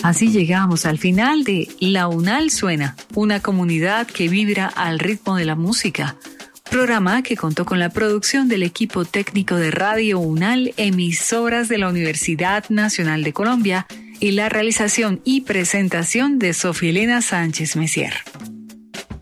Así llegamos al final de La UNAL Suena, una comunidad que vibra al ritmo de la música. Programa que contó con la producción del equipo técnico de Radio UNAL, emisoras de la Universidad Nacional de Colombia, y la realización y presentación de Sofía Elena Sánchez Messier.